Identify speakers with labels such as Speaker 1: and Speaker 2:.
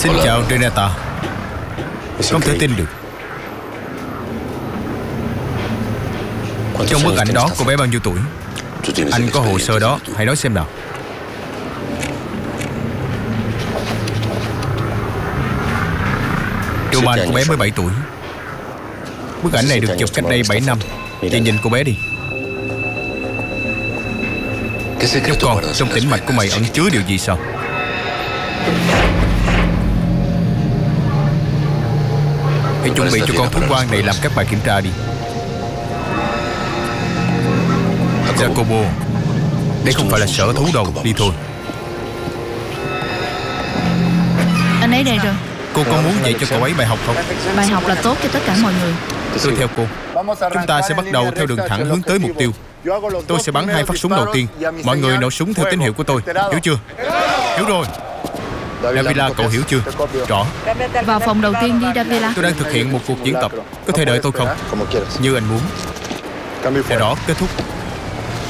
Speaker 1: Xin chào Renata. Không thể tin được. Trong bức ảnh đó cô bé bao nhiêu tuổi? Anh có hồ sơ đó, hãy nói xem nào. Roman, cô bé mới 7 tuổi. Bức ảnh này được chụp cách đây 7 năm. Chị nhìn cô bé đi. Nhóc con, trong tĩnh mạch của mày ẩn chứa điều gì sao? Hãy chuẩn bị cho con thú quan này làm các bài kiểm tra đi. Jacobo, đây không phải là sở thú đâu. Đi thôi.
Speaker 2: Anh ấy đây rồi.
Speaker 1: Cô có muốn dạy cho cậu ấy bài học không?
Speaker 2: Bài học là tốt cho tất cả mọi người.
Speaker 1: Tôi theo cô. Chúng ta sẽ bắt đầu theo đường thẳng hướng tới mục tiêu. Tôi sẽ bắn 2 phát súng đầu tiên. Mọi người nổ súng theo tín hiệu của tôi. Hiểu chưa? Hiểu rồi. Davila, cậu hiểu chưa? Rõ.
Speaker 2: Vào phòng đầu tiên đi, Davila.
Speaker 1: Tôi đang thực hiện một cuộc diễn tập. Có thể đợi tôi không? Như anh muốn. Đã rõ, kết thúc.